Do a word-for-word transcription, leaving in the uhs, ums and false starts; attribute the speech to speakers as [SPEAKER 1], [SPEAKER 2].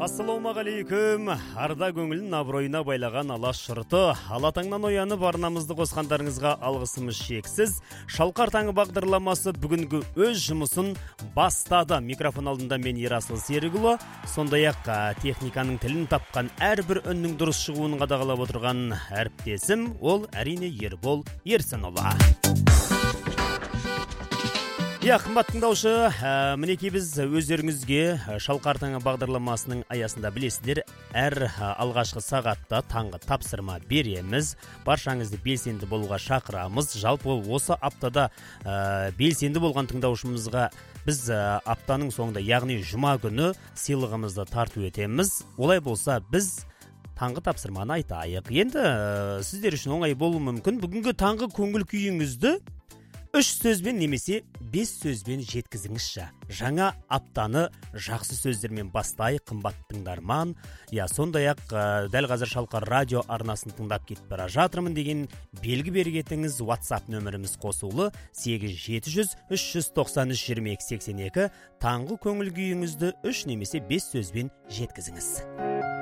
[SPEAKER 1] Ассалаумағалейкум. Арда көңілін абыройына байлаған алаш жұрты. Алатаңнан оянып арнамызды қосқандарыңызға алғысымыз шексіз. Шалқар таңы бағдарламасы бүгінгі өз жұмысын бастады. Микрофон алдында мен Ерасыл Серікұлы. Сондай-ақ техниканың тілін тапқан әрбір үннің дұрыс шығуын қадағалап отырған әріптесім, ол әрине Ербол Ерсінұлы. Я, қымбат тыңдаушы, мінекей біз өздеріңізге Шалқар таңы бағдарламасының аясында білесіздер, әр алғашқы сағатта таңғы тапсырма береміз. Баршаңызды белсенді болуға шақырамыз. Жалпы осы аптада белсенді болған тыңдаушымызға біз аптаның соңында, яғни жұма күні сыйлығымызды тарту етеміз. Олай болса, біз таңғы тапсырманы айтайық. Енді сіздер үшін оңай болуы мүмкін. Бүгінгі таңғы көңіл күйіңізді үш сөзбен немесе бес сөзбен жеткізіңізші. Жаңа аптаны жақсы сөздермен бастайық, қымбат тыңдарман. Я, сондай-ақ дәл қазір Шалқар радио арнасын тыңдап кетіп бара жатырмын деген белгі бергетіңіз. WhatsApp нөміріміз қосулы сегіз жеті жүз үш жүз тоқсан үш жиырма екі сексен екі. Таңғы көңіл күйіңізді үш немесе бес сөзбен жеткізіңіз.